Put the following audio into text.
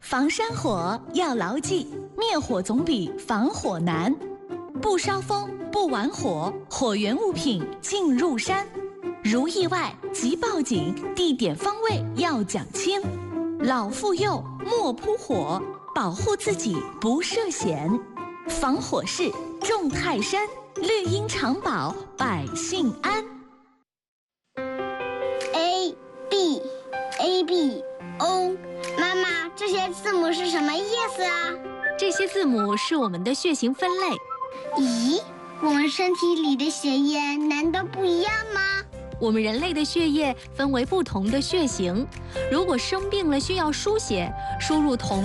防山火要牢记，灭火总比防火难。不烧风，不玩火，火源物品进入山。如意外即报警，地点方位要讲清。老妇幼莫扑火，保护自己不涉险。防火势重泰山，绿荫常保百姓安。 A B A B O， 妈妈，这些字母是什么意思啊？ 这些字母是我们的血型分类。 咦，我们身体里的血液难道不一样吗？ 我们人类的血液分为不同的血型，如果生病了需要输血，输入同